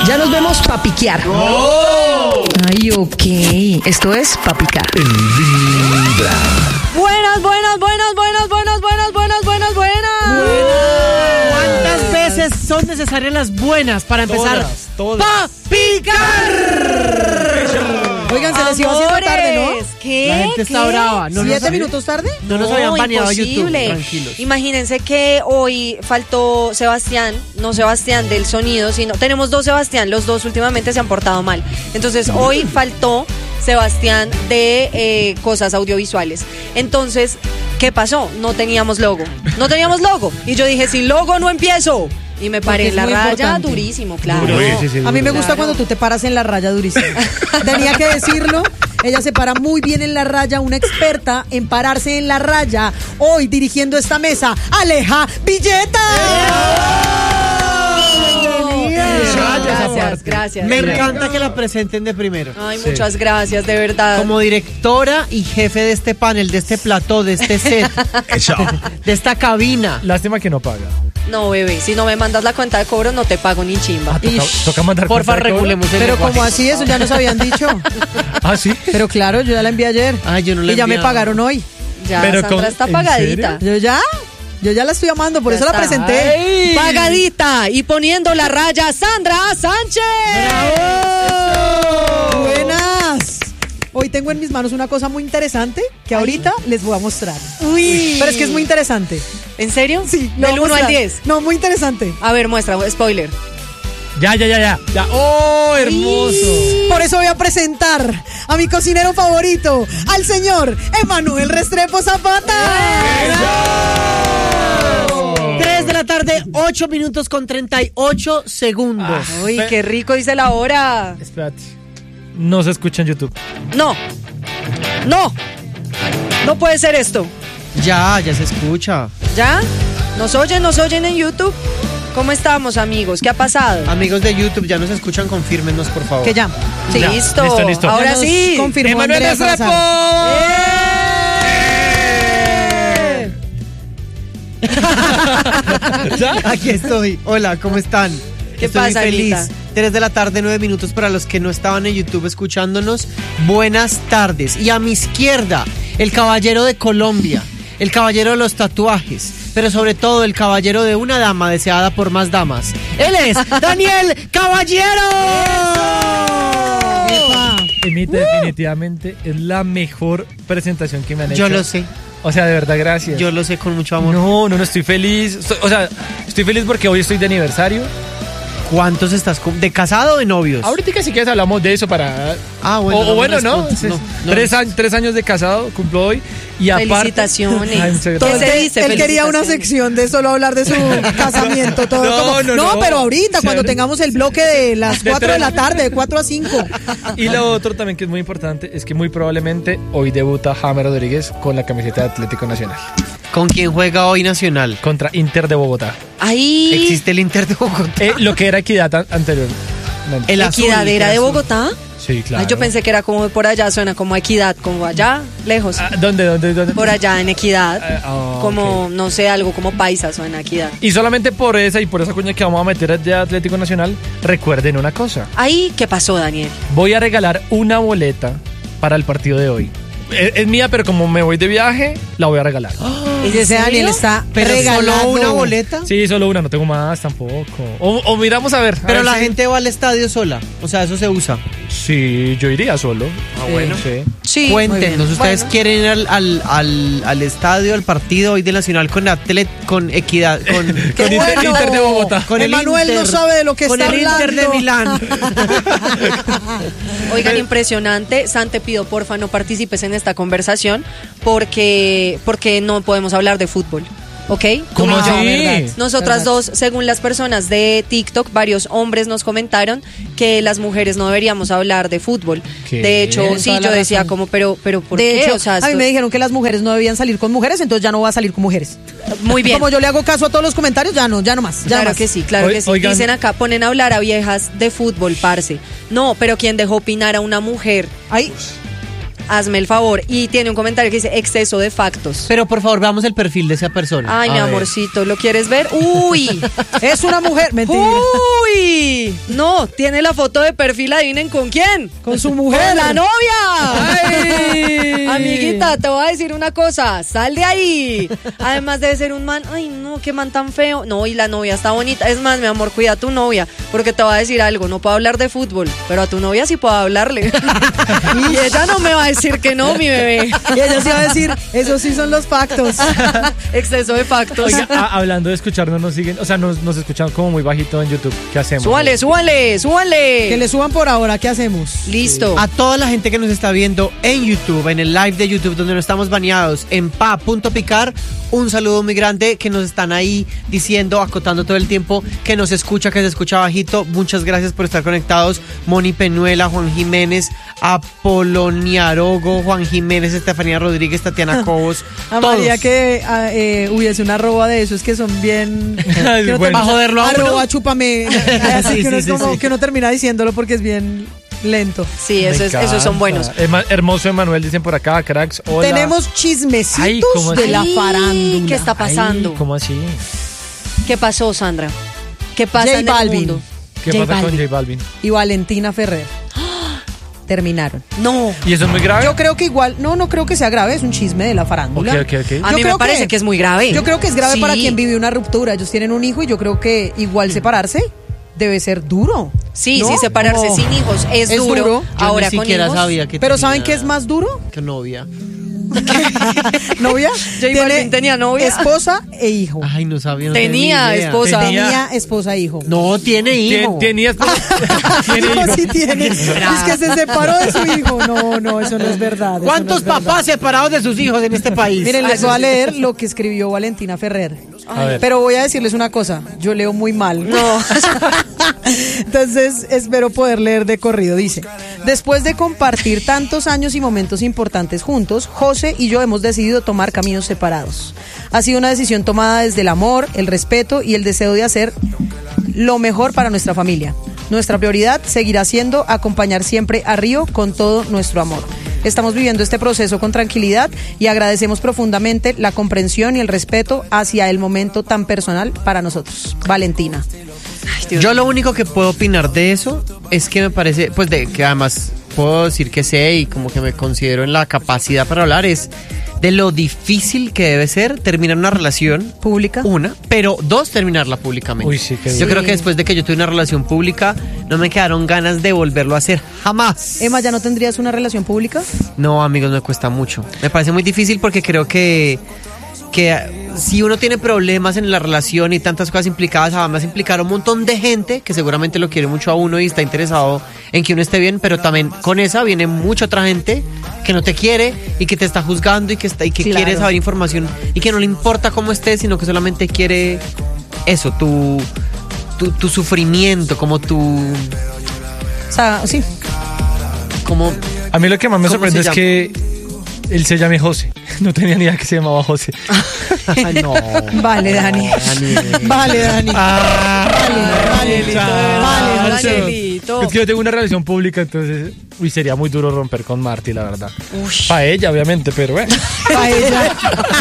Ya nos vemos pa' piquear. Ay, ok. Esto es pa' picar. En Vibra. Buenas. ¿Cuántas veces son necesarias las buenas para empezar? Todas. ¡Pa' picar! Oigan, se les iba haciendo tarde, ¿no? ¿Qué? La gente está brava. No 7 minutos tarde. No nos habían baneado imposible. YouTube. Tranquilos. Imagínense que hoy faltó Sebastián, no Sebastián del sonido, sino tenemos dos Sebastián, los dos últimamente se han portado mal. Entonces hoy faltó Sebastián de cosas audiovisuales. Entonces, ¿qué pasó? No teníamos logo. Y yo dije, sin logo no empiezo. Y me paré en la raya importante. durísimo, claro. A mí me gusta cuando tú te paras en la raya durísimo. Tenía que decirlo. Ella se para muy bien en la raya, una experta en pararse en la raya. Hoy dirigiendo esta mesa, Aleja Villeta. Gracias. Me encanta que la presenten de primero. Ay, muchas gracias, de verdad. Como directora y jefe de este panel, de este plató, de este set, de esta cabina. Lástima que no paga. No, bebé, si no me mandas la cuenta de cobro, no te pago ni chimba. Toca mandar Porfa, cuenta de cobro. regulemos el Pero lenguaje. como así, eso ya nos habían dicho. Ah, sí. Pero claro, yo ya la envié ayer. Ay, yo no la Y ya me enviaba. pagaron hoy. Ya, Pero Sandra está ¿en pagadita. Yo ya la estoy amando, por Ya eso la está. presenté. Ay. Pagadita y poniendo la raya, Sandra Sánchez. Buenas. Hoy tengo en mis manos una cosa muy interesante que ahorita les voy a mostrar. Uy. Pero es que es muy interesante. ¿En serio? Sí. lo Del voy a 1 al mostrar. 10. No, muy interesante. A ver, muestra, spoiler. Ya. ¡Oh, hermoso! Por eso voy a presentar a mi cocinero favorito, al señor Emanuel Restrepo Zapata. 3 de la tarde, 8 minutos con 38 segundos. Uy, qué rico dice la hora. Espérate. No se escucha en YouTube. No puede ser esto. Ya se escucha. ¿Ya? ¿Nos oyen en YouTube? ¿Cómo estamos, amigos? ¿Qué ha pasado? Amigos de YouTube, ya nos escuchan, confírmenos, por favor. Que ya. Sí, Ya, listo. listo. Ahora Ya nos sí. confirmó ¡Emanuel Andrea Restrepo! Salazar. Aquí estoy. Hola, ¿cómo están? ¿Qué Estoy pasa, muy feliz. Anita? 3 de la tarde, 9 minutos para los que no estaban en YouTube escuchándonos. Buenas tardes. Y a mi izquierda, el caballero de Colombia, el caballero de los tatuajes, pero sobre todo el caballero de una dama deseada por más damas. Él es Daniel Caballero. Emite, definitivamente es la mejor presentación que me han hecho. Yo lo sé, O sea, de verdad, gracias. yo lo sé con mucho amor. No, estoy feliz. Estoy feliz porque hoy estoy de aniversario. ¿Cuántos estás de casado o de novios? Ahorita si quieres hablamos de eso para... Ah, bueno. o bueno, ¿no? responde. No. 3 años de casado, cumplo hoy. Y aparte... Felicitaciones. Ay, muchas ¿Qué gracias. se dice? Él quería una Felicitaciones. sección de solo hablar de su casamiento. Todo No, pero ahorita, cuando tengamos el bloque de las De 4 de la tres. tarde, de 4 a 5. Y lo otro también que es muy importante es que muy probablemente hoy debuta James Rodríguez con la camiseta de Atlético Nacional ¿Con quién juega hoy Nacional? contra Inter de Bogotá. Ahí. Existe el Inter de Bogotá. Lo que era Equidad anterior. El azul, ¿Equidadera el de azul. Bogotá? Sí, claro. Ay, yo pensé que era como por allá, suena como Equidad, como allá, lejos. ¿Dónde? Por allá en Equidad. Como, ok. no sé, algo como paisa suena Equidad. Y solamente por esa cuña que vamos a meter de Atlético Nacional, recuerden una cosa. Ahí, ¿qué pasó, Daniel? Voy a regalar una boleta para el partido de hoy. Es mía, pero como me voy de viaje, la voy a regalar. Y ese Daniel está Pero regalando solo una boleta. Sí, solo una, no tengo más tampoco. O miramos a ver. Pero a ver la si- gente va al estadio sola. O sea, eso se usa. Sí, yo iría solo. Ah, bueno. Sí. Sí. Cuéntenos, ¿ustedes Bueno. quieren ir al estadio, al partido hoy de Nacional con Equidad? Con Inter de Bogotá. Con el Emanuel no Inter, sabe de lo que con está el Inter de hablando. Milán. Oigan, impresionante. San, te pido, porfa, no participes en esta conversación porque no podemos hablar de fútbol. ¿Ok? ¿Cómo No, así? verdad. Nosotras dos, según las personas de TikTok, varios hombres nos comentaron que las mujeres no deberíamos hablar de fútbol. ¿Qué? De hecho, Tienes sí, toda yo la decía razón. como, pero ¿por De qué? hecho, O sea, a mí esto- me dijeron que las mujeres no debían salir con mujeres, entonces ya no va a salir con mujeres. muy bien. Como yo le hago caso a todos los comentarios, ya no más. Ya Claro más. que sí, claro que sí. Oigan. Dicen acá, ponen a hablar a viejas de fútbol, parce. No, pero ¿quién dejó opinar a una mujer? Ay, hazme el favor. Y tiene un comentario que dice exceso de factos. Pero por favor, veamos el perfil de esa persona. Ay, A mi ver. amorcito, ¿lo quieres ver? ¡Uy! Es una mujer. Mentira. ¡Uy! No, tiene la foto de perfil, adivinen con quién. Con su mujer. ¡Con la novia! Ay. Amiguita, te voy a decir una cosa, sal de ahí. Además debe ser un man, ay no, qué man tan feo. No, y la novia está bonita. Es más, mi amor, cuida a tu novia, porque te va a decir algo, no puedo hablar de fútbol, pero a tu novia sí puedo hablarle. Y ella no me va a decir que no, mi bebé. Y ella sí va a decir, esos sí son los factos. Exceso de factos. Oiga, hablando de escucharnos, nos siguen, o sea, nos escuchan como muy bajito en YouTube. ¿Qué hacemos? Súbale, súbale, súbale. Que le suban por ahora, ¿qué hacemos? Listo. A toda la gente que nos está viendo en YouTube, en el live de YouTube, donde no estamos baneados, en pa.picar, un saludo muy grande, que nos están ahí diciendo, acotando todo el tiempo, que nos escucha, que se escucha bajito. Muchas gracias por estar conectados. Moni Penuela, Juan Jiménez, Apoloniarogo, Juan Jiménez, Estefanía Rodríguez, Tatiana Cobos. Amaría todos. que hubiese una arroba de esos que son bien... que no Bueno. termina- ¿Pa' joderlo a uno? Arroba chúpame. Así Sí, que uno sí, es sí, como sí. que uno termina diciéndolo porque es bien lento. Sí, esos son buenos. Hermoso Emanuel, dicen por acá, cracks. Hola. Tenemos chismecitos Ay, ¿cómo de así? la Ay, farándula. ¿qué está pasando? Ay, ¿cómo así? ¿Qué pasó, Sandra? ¿Qué pasa J en el Balvin. mundo? ¿Qué J pasa con Balvin. J Balvin? Y Valentina Ferrer. Terminaron. No. ¿Y eso es muy grave? Yo creo que igual, no creo que sea grave, es un chisme de la farándula. Ok. A Yo mí creo me parece que es muy grave. Yo creo que es grave Sí. para quien vive una ruptura. Ellos tienen un hijo y yo creo que igual separarse debe ser duro. Sí, ¿no? sí, separarse No. sin hijos es duro. duro. Yo Ahora ni con siquiera hijos. sabía que Pero tenía- ¿saben qué es más duro? Que novia. ¿Novia? J Balvin tenía novia. Esposa e hijo. Ay, no sabía. No Tenía tenía ni idea. esposa. Tenía esposa e hijo. No, tiene hijo. Tenías... ¿Tiene No, hijo? sí tiene. Es que se separó de su hijo. No, eso no es verdad. eso ¿Cuántos no es verdad. papás separados de sus hijos en este país? Miren, les voy a leer lo que escribió Valentina Ferrer. A ver. Pero voy a decirles una cosa, yo leo muy mal. No. Entonces espero poder leer de corrido. Dice, después de compartir tantos años y momentos importantes juntos, José y yo hemos decidido tomar caminos separados. Ha sido una decisión tomada desde el amor, el respeto y el deseo de hacer lo mejor para nuestra familia. Nuestra prioridad seguirá siendo acompañar siempre a Río con todo nuestro amor. Estamos viviendo este proceso con tranquilidad y agradecemos profundamente la comprensión y el respeto hacia el momento tan personal para nosotros. Valentina. Yo lo único que puedo opinar de eso es que me parece, pues de que además puedo decir que sé y como que me considero en la capacidad para hablar, es de lo difícil que debe ser terminar una relación ¿Pública? una, pero dos, terminarla públicamente. Uy, sí, qué Yo duro. creo que después de que yo tuve una relación pública, no me quedaron ganas de volverlo a hacer jamás. Emma, ¿ya no tendrías una relación pública? No, amigos, me cuesta mucho. Me parece muy difícil porque creo que si uno tiene problemas en la relación y tantas cosas implicadas, además implicar a un montón de gente que seguramente lo quiere mucho a uno y está interesado en que uno esté bien, pero también con esa viene mucha otra gente que no te quiere y que te está juzgando y que Claro. quiere saber información y que no le importa cómo estés, sino que solamente quiere eso, tu sufrimiento, como O sea, sí. como A mí lo que más me ¿Cómo sorprende se es que él se llame José. No tenía ni idea que se llamaba José. Ay, no. Vale, Dani. Vale, Dani. Vale, Danielito. Danielito. Es que yo tengo una relación pública, entonces sería muy duro romper con Marty, la verdad. Para ella, obviamente, pero bueno. A ella.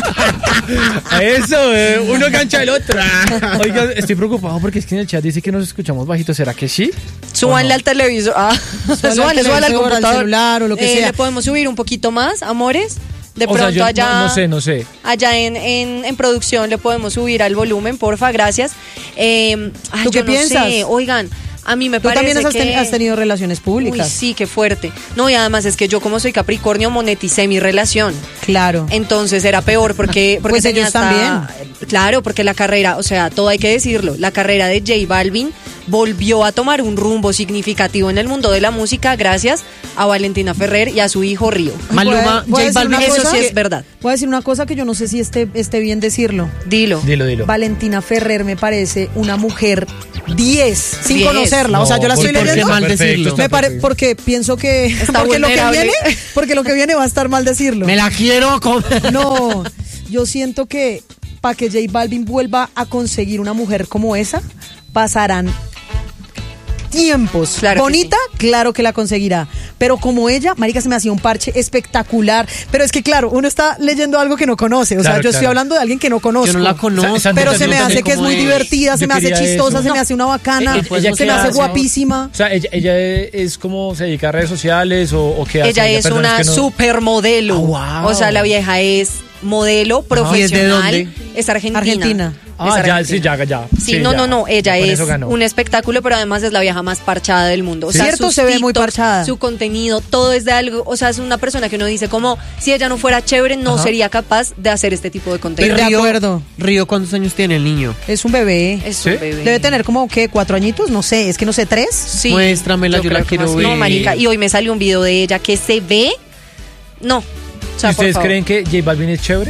A eso, uno gancha el otro. Oiga, estoy preocupado porque es que en el chat dice que nos escuchamos bajito. ¿Será que sí? Súbanle al televisor. Súbanle al televisor, al computador. celular o lo que sea. ¿Le podemos subir un poquito más, amores? De O sea, pronto yo allá. no sé. Allá en producción le podemos subir al volumen, porfa, gracias. ¿Tú qué yo no piensas? sé, oigan, a mí me Tú parece también que... has tenido relaciones Uy, públicas. sí, qué fuerte. No, y además es que yo como soy Capricornio moneticé mi relación. Claro. Entonces era peor porque Pues tenía ellos también. Claro, porque la carrera, o sea, todo hay que decirlo, la carrera de J Balvin volvió a tomar un rumbo significativo en el mundo de la música gracias a Valentina Ferrer y a su hijo Río. Maluma, Voy a J decir una Balvin, Eso cosa sí que- es verdad. Voy a decir una cosa que yo no sé si esté bien decirlo. Dilo. Dilo. Valentina Ferrer me parece una mujer 10, sin 10. conocerla. O sea, yo la estoy ¿por qué leyendo. mal decirlo? Porque pienso que Está porque lo que vulnerable. viene va a estar mal decirlo. me la quiero comer. No, yo siento que para que J Balvin vuelva a conseguir una mujer como esa, pasarán tiempos. Claro que Bonita, claro que la conseguirá. Pero como ella, marica, se me hacía un parche espectacular. Pero es que, claro, uno está leyendo algo que no conoce. O sea, Claro, yo estoy claro. hablando de alguien que no conozco. Yo no la conozco. Pero se me hace que es muy como divertida, se Yo me hace quería chistosa, eso. se me hace una bacana, Ella se me qué hace hace? guapísima. O sea, ella es como se dedica a redes sociales o qué hace. Ella es Perdón, una que no- supermodelo. Ah, wow. O sea, la vieja es modelo profesional. ¿Y es de dónde? Es argentina. Argentina. Ah, Es ya, argentina. sí, ya. Sí, no, ella Con es eso ganó. un espectáculo, pero además es la vieja más parchada del mundo. O sea, Cierto, sus se ve muy TikToks, parchada. Su contenido, todo es de algo, o sea, es una persona que uno dice como, si ella no fuera chévere, no Ajá. sería capaz de hacer este tipo de Y contenido. De Río, acuerdo. Río, ¿cuántos años tiene el niño? Es un bebé. Es ¿Sí? un bebé. Debe tener como, ¿qué? 4 añitos, no sé, es que no sé, 3. Sí, Muéstramela, yo la creo que quiero más. ver. No, marica, y hoy me salió un video de ella que se ve, no. O sea, ¿Y por ustedes favor. creen que J Balvin es chévere?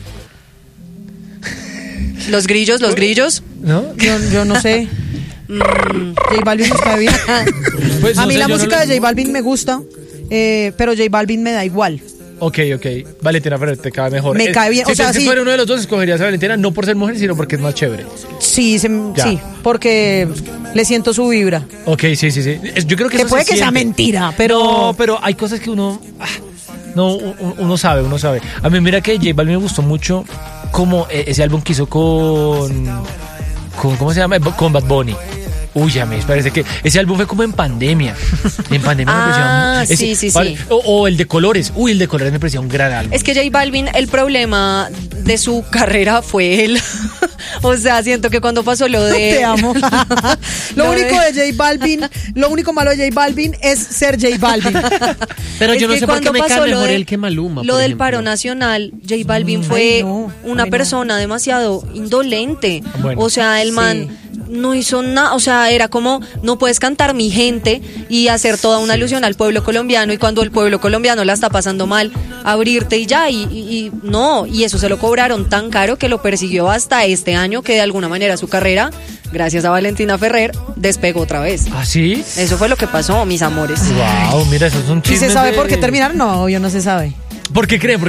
Los grillos, ¿No? Yo no sé. J Balvin nos cae bien. Pues, A no mí sé, la yo no música le- de J Balvin me gusta, pero J Balvin me da igual. Ok. Valentina Ferrer te cae mejor. Me cae bien, Si o sea, si sí. fuera uno de los dos, escogerías a Valentina no por ser mujer, sino porque es más chévere. Sí, Ya. sí, porque le siento su vibra. Ok, sí. Yo creo que Que eso puede se que sea siente. mentira, pero... No, pero hay cosas que uno... no, uno sabe. A mí mira que J Balvin me gustó mucho como ese álbum que hizo con ¿cómo se llama? Con Bad Bunny. Uy, a mí me parece que ese álbum fue como en pandemia. En pandemia me Ah, pareció... sí. O el de Colores. Uy, el de Colores me pareció un gran álbum. Es que J Balvin, el problema de su carrera fue él. O sea, siento que cuando pasó lo de... Te amo. Lo Lo único de- de J Balvin, lo único malo de J Balvin es ser J Balvin. Pero Es yo no que sé por qué cuando me pasó cae lo mejor de- él que Maluma. Lo por del ejemplo. paro nacional, J Balvin fue Ay, no, una ay, no. persona demasiado indolente. Bueno. O sea, el man no hizo nada, o sea, era como, no puedes cantar mi gente y hacer toda una alusión al pueblo colombiano, y cuando el pueblo colombiano la está pasando mal, abrirte y ya, y no, y eso se lo cobraron tan caro que lo persiguió hasta este año, que de alguna manera su carrera, gracias a Valentina Ferrer, despegó otra vez. ¿Ah, sí? Eso fue lo que pasó, mis amores. Wow, mira, esos son ¿Y chismes se sabe de- por qué terminaron? No, obvio no se sabe. ¿Por qué creen?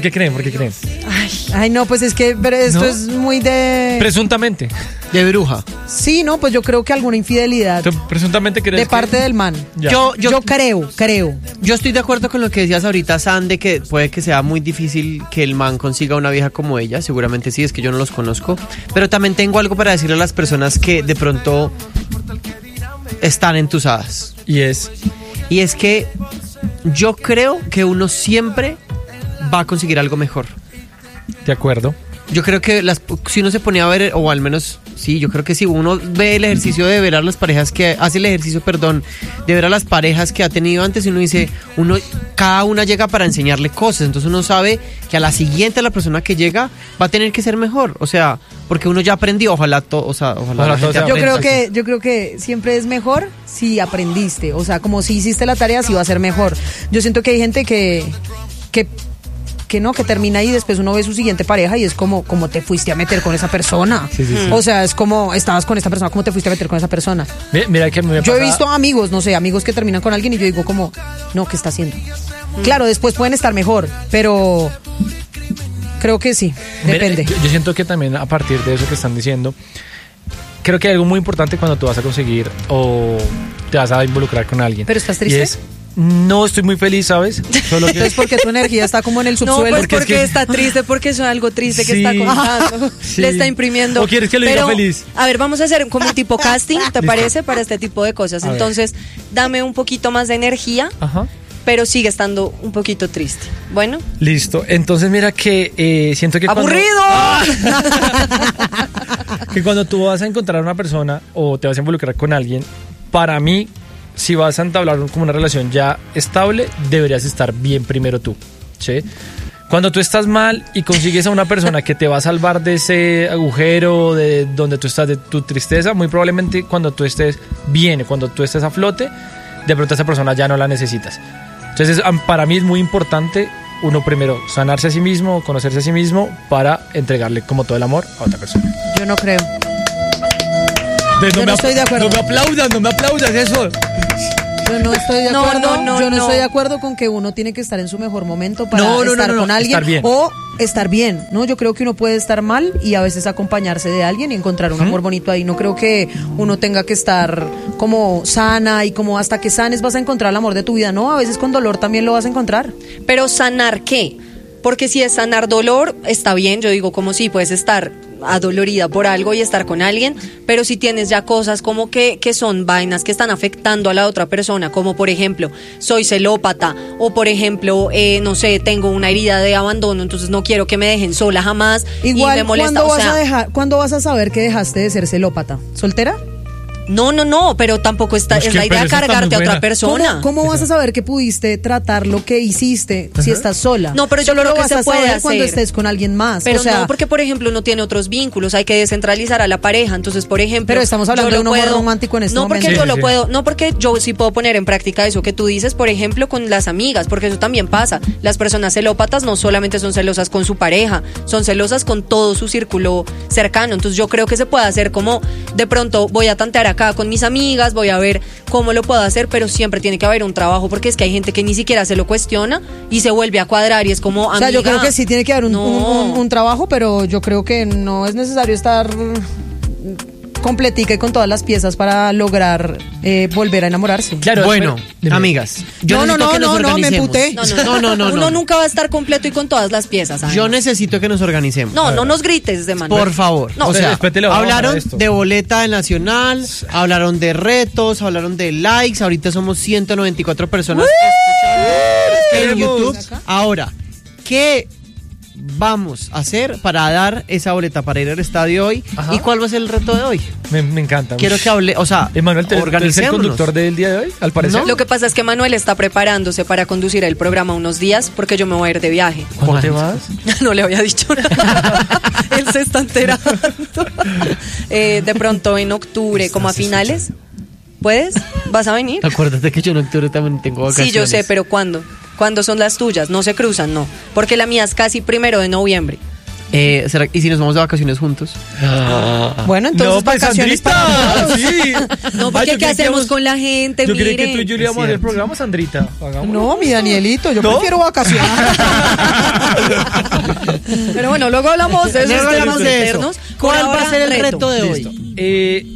Ay, no, pues es que pero esto ¿No? es muy de... Presuntamente. De bruja. Sí, no, pues yo creo que alguna infidelidad ¿Tú presuntamente crees de parte del man. Ya. Yo creo. Yo estoy de acuerdo con lo que decías ahorita, San, de que puede que sea muy difícil que el man consiga una vieja como ella. Seguramente sí, es que yo no los conozco. Pero también tengo algo para decirle a las personas que de pronto están entusadas. Y es... Y es que yo creo que uno siempre va a conseguir algo mejor. De acuerdo. Yo creo que si uno se ponía a ver, o al menos, sí, yo creo que si uno ve el ejercicio de ver a las parejas que, hace el ejercicio, perdón, de ver a las parejas que ha tenido antes, y uno dice, cada una llega para enseñarle cosas, entonces uno sabe que a la siguiente, la persona que llega, va a tener que ser mejor, o sea, porque uno ya aprendió, ojalá la Ojalá gente todo sea- aprenda. Yo creo que siempre es mejor si aprendiste. O sea, como si hiciste la tarea, sí va a ser mejor. Yo siento que hay gente que termina y después uno ve su siguiente pareja y es como te fuiste a meter con esa persona. Sí. O sea, es como estabas con esta persona, ¿cómo te fuiste a meter con esa persona? Mira que a mí me Yo he pasa- visto amigos, no sé, amigos que terminan con alguien y yo digo como, no, ¿qué está haciendo? Claro, después pueden estar mejor, pero creo que sí, Mira, depende. yo siento que también a partir de eso que están diciendo, creo que hay algo muy importante cuando tú vas a conseguir o te vas a involucrar con alguien. ¿Pero estás Y triste? es, no estoy muy feliz, ¿sabes? Solo que... Entonces, porque tu energía está como en el No, subsuelo. pues porque es que- está triste, porque eso es algo triste que Sí, está contando, sí. le está imprimiendo. ¿O quieres que lo diga Pero, feliz? A ver, vamos a hacer como un tipo casting, ¿te parece? Para este tipo de cosas. A ver. Entonces, dame un poquito más de energía, Ajá. pero sigue estando un poquito triste. Bueno, Listo. Entonces mira que siento que ¡aburrido! que cuando tú vas a encontrar a una persona o te vas a involucrar con alguien, para mí, si vas a entablar como una relación ya estable, deberías estar bien primero tú, ¿sí? Cuando tú estás mal y consigues a una persona que te va a salvar de ese agujero, de donde tú estás, de tu tristeza, muy probablemente cuando tú estés bien, cuando tú estés a flote, de pronto esa persona ya no la necesitas. Entonces, para mí es muy importante uno primero sanarse a sí mismo, conocerse a sí mismo para entregarle como todo el amor a otra persona. Yo no creo. No no estoy de acuerdo. No me aplaudas eso. Yo no estoy de No, acuerdo. no, Yo no no. estoy de acuerdo con que uno tiene que estar en su mejor momento para No, estar con alguien estar bien. o estar bien. No, yo creo que uno puede estar mal y a veces acompañarse de alguien y encontrar un amor bonito ahí. No creo que uno tenga que estar como sana y como hasta que sanes vas a encontrar el amor de tu vida. No, a veces con dolor también lo vas a encontrar. Pero ¿sanar qué? Porque si es sanar dolor, está bien, yo digo como si puedes estar adolorida por algo y estar con alguien, pero si tienes ya cosas como que son vainas que están afectando a la otra persona, como por ejemplo, soy celópata, o por ejemplo, no sé, tengo una herida de abandono, entonces no quiero que me dejen sola jamás, Igual, y me molesta, ¿cuándo vas a saber que dejaste de ser celópata? ¿Soltera? No, pero tampoco está, Pues es que la idea de pereza tan cargarte a buena. otra persona. ¿Cómo vas a saber que pudiste tratar lo que hiciste si estás sola? No, pero yo Solo creo lo que vas se a puede saber cuando hacer. estés con alguien más. Pero o sea, no, porque por ejemplo no tiene otros vínculos, hay que descentralizar a la pareja, entonces por ejemplo... Pero estamos hablando yo de lo un amor romántico en este no, porque momento. yo Sí, lo sí. puedo, no porque yo sí puedo poner en práctica eso que tú dices, por ejemplo con las amigas, porque eso también pasa. Las personas celópatas no solamente son celosas con su pareja, son celosas con todo su círculo cercano, entonces yo creo que se puede hacer como, de pronto voy a tantear acá con mis amigas, voy a ver cómo lo puedo hacer, pero siempre tiene que haber un trabajo, porque es que hay gente que ni siquiera se lo cuestiona y se vuelve a cuadrar y es como, o sea, yo amiga, creo que sí tiene que haber no. un trabajo, pero yo creo que no es necesario estar completica y con todas las piezas para lograr volver a enamorarse. Claro, Bueno, pero- dime. amigas, yo No, necesito que nos me organicemos. emputé. No. Uno nunca va a estar completo y con todas las piezas. Yo además. necesito que nos organicemos. No nos grites de mano. Por favor. No. O sea, Espérate, le vamos a hablaron bajar esto. de boleta de Nacional, hablaron de retos, hablaron de likes. Ahorita somos 194 personas escuchando en YouTube. Ahora, ¿qué vamos a hacer para dar esa boleta para ir al estadio hoy? Ajá. ¿Y cuál va a ser el reto de hoy? Me encanta. Quiero que hable, o sea, Emanuel, ¿tú eres el organicémonos. conductor del día de hoy, al parecer? No. Lo que pasa es que Manuel está preparándose para conducir el programa unos días porque yo me voy a ir de viaje. ¿Cuándo te vas? No le había dicho nada. Él se está enterando. De pronto en octubre, como a finales. ¿Puedes? ¿Vas a venir? Acuérdate que yo en octubre también tengo vacaciones. Sí, yo sé, pero ¿cuándo? ¿Cuándo son las tuyas? No se cruzan, no. Porque la mía es casi 1 de noviembre. ¿Y si nos vamos de vacaciones juntos? Bueno, entonces pues, vacaciones Sandrita, para todos. sí. No, Ay, porque yo ¿qué creí que hacemos íbamos- con la gente? Yo creí Miren. que tú y yo le íbamos a hacer el programa, Sandrita. Hagámoslo. No, mi Danielito, yo ¿No? prefiero vacacionar. Pero bueno, luego hablamos de eso. Luego hablamos de eso. eternos. ¿Cuál Por va a ahora, ser el reto de Listo. hoy?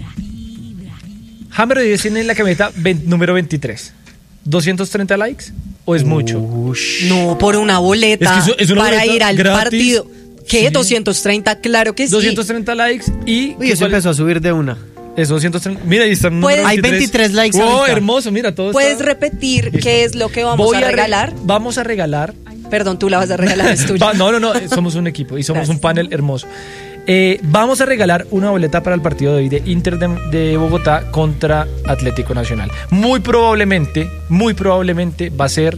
Hammer de 10 tiene la camioneta número 23. ¿230 likes? ¿O es mucho? No, por una boleta Es que es una para boleta ir al gratis. partido. ¿Qué? Sí. 230, claro que sí. 230 likes y... Uy, eso empezó a subir de una. Eso, 230. Mira, ahí está el número Puedes- Hay 23 likes Oh, ahorita. hermoso, mira, todo ¿Puedes está- repetir Listo. qué es lo que vamos a regalar? Vamos a regalar... Perdón, tú la vas a regalar, es tuya. No, somos un equipo y somos Gracias. un panel hermoso. Vamos a regalar una boleta para el partido de hoy de Inter de Bogotá contra Atlético Nacional. Muy probablemente va a ser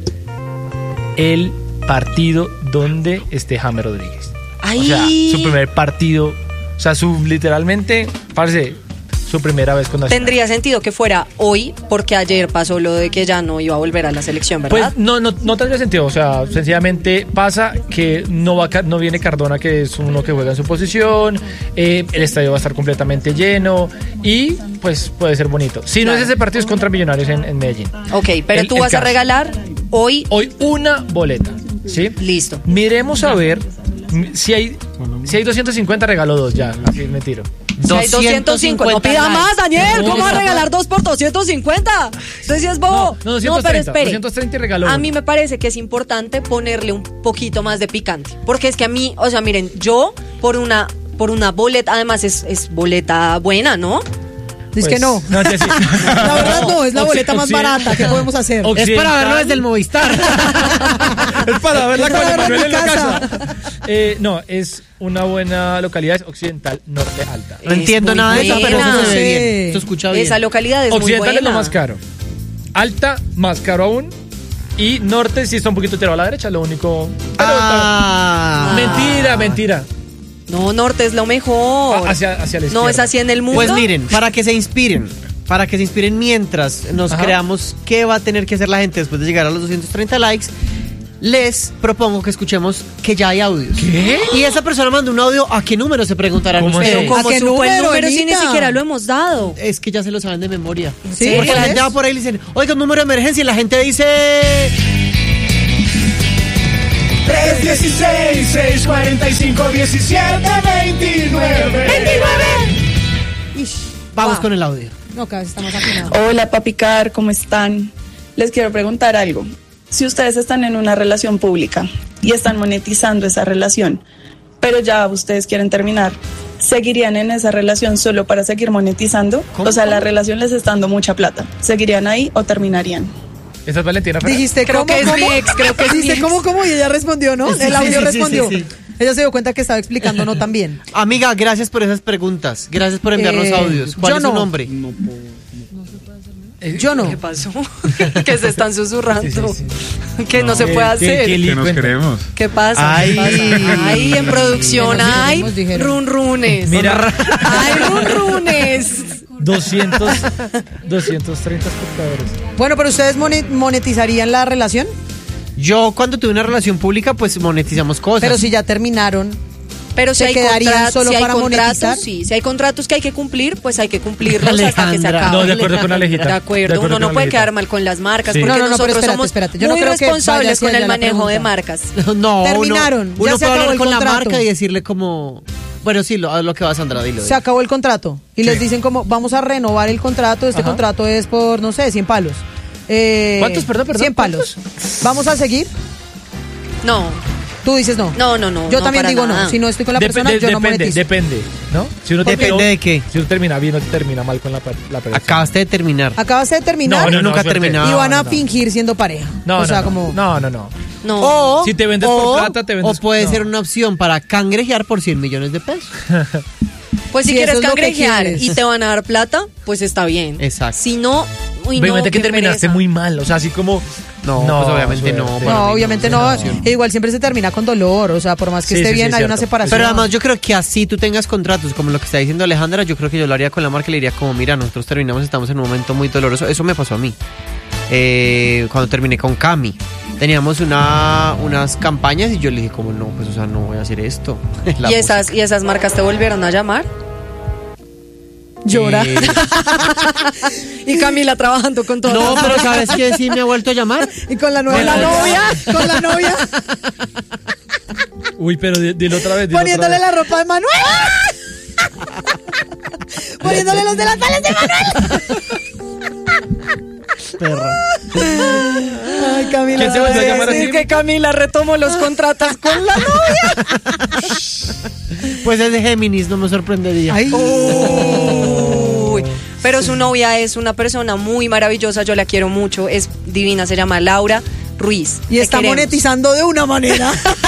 el partido donde esté James Rodríguez. Ay. O sea, su primer partido, o sea, literalmente, parece su primera vez con Nacional. Tendría sentido que fuera hoy, porque ayer pasó lo de que ya no iba a volver a la selección, ¿verdad? Pues no tendría sentido, o sea, sencillamente pasa que no viene Cardona, que es uno que juega en su posición, el estadio va a estar completamente lleno y pues puede ser bonito. Si no Claro. es ese partido, es contra Millonarios en Medellín. Ok, pero tú el vas a caso. regalar hoy. Hoy una boleta, ¿sí? Listo. Miremos a ver si hay 250, regalo 2 ya, así me tiro. Si hay 250, no pida likes. más, Daniel. No, ¿Cómo va a no, regalar 2 por 250? Entonces sí es bobo. No, pero 230, espere. 230 y regalo A uno. mí me parece que es importante ponerle un poquito más de picante. Porque es que a mí, o sea, miren, yo por una boleta, además es boleta buena, ¿no? Es que no. ya sí. La verdad no, es la boleta más barata. ¿Qué podemos hacer? Ox- Es para Occidental. verlo desde el Movistar. Es para verla Es con para verla Manuel en en la mi casa. No, es una buena localidad, es Occidental Norte Alta. No entiendo muy nada de eso, pero buena. eso se ve Sí. bien. Se escucha bien. Esa localidad es Occidental muy buena. es lo más caro. Alta, más caro aún. Y Norte sí está un poquito tirado a la derecha, lo único. Pero Ah. mentira. No, Norte es lo mejor. Hacia la izquierda. No es así en el mundo. Pues miren, para que se inspiren mientras nos Ajá. creamos qué va a tener que hacer la gente después de llegar a los 230 likes, les propongo que escuchemos que ya hay audios. ¿Qué? Y esa persona mandó un audio. ¿A qué número se preguntarán ¿Cómo ustedes? así? Como ¿A qué supo el número, número si ni Anita? siquiera lo hemos dado. Es que ya se lo saben de memoria. ¿Sí? Porque la ¿Cuál gente es? va por ahí y dicen, oiga, un número de emergencia, y la gente dice... 316-645-1729. Vamos con el audio. No, cada vez está más afinado. Hola Papicar, ¿cómo están? Les quiero preguntar algo. Si ustedes están en una relación pública y están monetizando esa relación, pero ya ustedes quieren terminar, ¿seguirían en esa relación solo para seguir monetizando? ¿Cómo? O sea, la relación les está dando mucha plata. ¿Seguirían ahí o terminarían? ¿Esta es Valentina Ferrer? Dijiste, Creo ¿cómo, que es cómo? mi ex, creo que es mi Dijiste, ex. ¿cómo? Y ella respondió, ¿no? Sí, El audio sí, sí, respondió. sí, sí. Ella se dio cuenta que estaba explicando no tan bien. Amiga, gracias por esas preguntas. Gracias por enviarnos audios. ¿Cuál yo es su no. nombre? Yo no. ¿Qué pasó? Que se están susurrando. Sí. Que no se puede hacer. ¿Qué Que nos cuenta? queremos. ¿Qué pasa? Ay. ¿Qué pasa? Ay, en producción hay Nos dijeron. runrunes. Mira. Hay runrunes. 230 espectadores. Bueno, pero ¿ustedes monetizarían la relación? Yo cuando tuve una relación pública, pues monetizamos cosas. Pero si ya terminaron, Pero si ¿Se hay, quedarían solo si hay para contratos, monetizar? sí. Si hay contratos que hay que cumplir, pues hay que cumplirlos hasta que se Alejandra. acabe. No, de acuerdo con Alejita. De acuerdo, uno no puede quedar mal con las marcas, Sí. porque No, no, pero nosotros espérate, somos espérate. Yo no muy creo que responsables vaya hacia con el allá la manejo de pregunta. marcas. No, Terminaron, Uno ya se puede acabó hablar el con la contrato. marca y decirle como... Bueno, sí, lo que va Sandra, dilo. se acabó el contrato y les dicen como, vamos a renovar el contrato, este Ajá. contrato es por, no sé, 100 palos. ¿Cuántos? Perdón, 100 palos. ¿Vamos a seguir? No, Tú dices no. no, no, no. Yo no, también para digo nada. no. Si no estoy con la persona, yo no monetizo. Depende, ¿no? Si uno Depende terminó- de qué. Si uno termina bien o termina mal con la persona. Acabaste de terminar. Acabaste de terminar Yo nunca he suerte. terminado. y van a no. fingir siendo pareja. No, o sea, no, como... no. No. O, Si te vendes por plata, te vendes- O puede no. ser una opción para cangrejear por 100 millones de pesos. Pues si Si quieres eso es lo que cangrejear quieres. y te van a dar plata, pues está bien. Exacto. Si no, uy, no, Obviamente que qué terminaste pereza. muy mal, o sea, así como... No, pues obviamente no. suerte. Para No, mí obviamente no, no. es una opción. E igual siempre se termina con dolor. O sea, por más que Sí, esté sí, bien, sí, hay una cierto. separación. Pero además yo creo que así tú tengas contratos, como lo que está diciendo Alejandra, yo creo que yo lo haría con la marca y le diría como, mira, nosotros terminamos, estamos en un momento muy doloroso. Eso me pasó a mí. Cuando terminé con Cami. Teníamos unas campañas y yo le dije como, no, pues o sea, no voy a hacer esto. La ¿Y esas marcas te volvieron a llamar? Llora. Y Camila trabajando con todo. No, pero ¿sabes qué? Sí me ha vuelto a llamar. Y con la nueva ¿Con la novia. Con la novia. Uy, pero dilo otra vez. Poniéndole la ropa de Manuel. Poniéndole los delantales de Manuel. Perro. Ay, Camila. ¿Quién se volvió a llamar decir así? que Camila retomó los contratos con la novia. Pues es de Géminis, no me sorprendería. Ay. Uy, pero su novia es una persona muy maravillosa, yo la quiero mucho, es divina, se llama Laura Ruiz. Y Te está queremos. monetizando de una manera.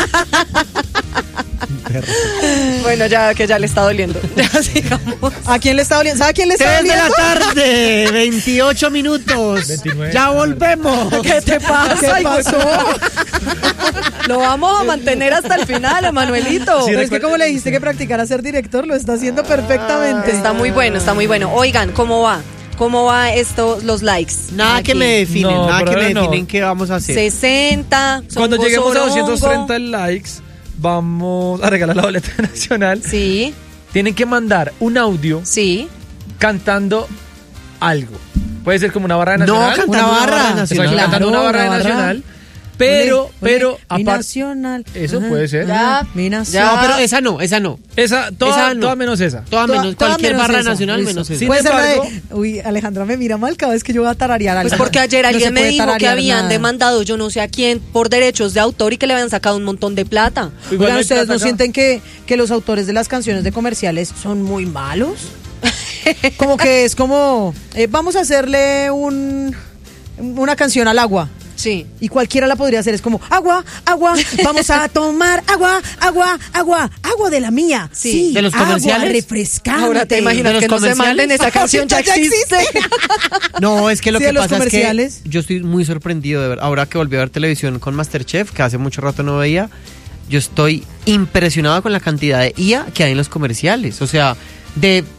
Bueno, ya que ya le está doliendo. Ya sigamos. ¿A quién le está doliendo? ¿Sabe a quién le está 3 de la doliendo? tarde, 28 minutos. 29. Ya volvemos. ¿Qué te pasa? ¿Qué pasó? Lo vamos a mantener hasta el final, Emanuelito. Sí, Pero es que como le dijiste que practicara ser director, lo está haciendo perfectamente. Está muy bueno, está muy bueno. Oigan, ¿cómo va? ¿Cómo va esto, los likes? Nada que Aquí. me definen, No, nada que pero me no. definen qué vamos a hacer. 60. Cuando songo, lleguemos a sorongo. 230 likes, vamos a regalar la boleta nacional. Sí, Tienen que mandar un audio sí. cantando algo. Puede ser como una barra de No, nacional. cantando Una una barra. barra Exacto, nacional. cantando una barra de una barra. nacional. Pero Mi aparte. nacional. Eso Ajá. puede ser. Ya. Mi nacional. No, pero esa no, esa no. Esa, toda, Esa no. toda menos esa. Toda menos, Toda cualquier menos barra esa. nacional Listo. menos esa. Sin Puede ser la embargo- de... Uy, Alejandra me mira mal cada vez que yo voy a tararear algo. Pues porque ayer No alguien se me puede dijo que tararear habían nada. demandado yo no sé a quién por derechos de autor y que le habían sacado un montón de plata. Igual Oigan, no hay ¿ustedes plata no acá. sienten que los autores de las canciones de comerciales son muy malos? Como que es como, vamos a hacerle una canción al agua. Sí. Y cualquiera la podría hacer. Es como, agua, agua, vamos a tomar agua, agua, agua, agua de la mía. Sí. ¿De los agua comerciales? refrescante. Ahora te ¿De imaginas los que no se comerciales? manden esa canción ya Ahorita ya existe. No, es que lo Sí, que de los pasa es que comerciales. yo estoy muy sorprendido de ver. Ahora que volví a ver televisión con Masterchef, que hace mucho rato no veía, yo estoy impresionado con la cantidad de IA que hay en los comerciales. O sea, de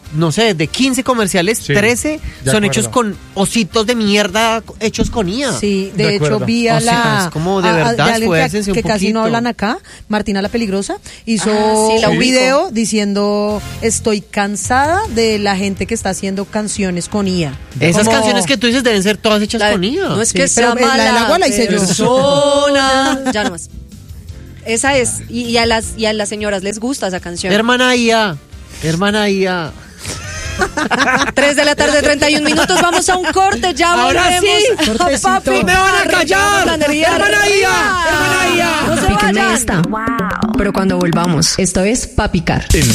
no sé, de 15 comerciales, Sí, 13 de son acuerdo. hechos con ositos de mierda hechos con IA. Sí, de De hecho acuerdo. vi a O sea, la es como de a- verdad, alguien esfuércense que un casi no poquito. hablan acá, Martina la Peligrosa, hizo Sí, la un ubico. video diciendo estoy cansada de la gente que está haciendo canciones con IA. Esas Como- canciones que tú dices deben ser todas hechas La- con IA. no es Sí, que sea pero la mala del agua la hice yo. persona. Ya nomás. Esa es. Y a las señoras les gusta esa canción. Hermana IA. 3 de la tarde, 31 minutos. Vamos a un corte. Ya Ahora volvemos. sí. Cortecito. Papi, ¡Me van a callar! Planería. ¡Hermana IA! ¡Hermana IA! No se Píquenme vayan. esta. Pero cuando volvamos, esto es Pa' Picar. En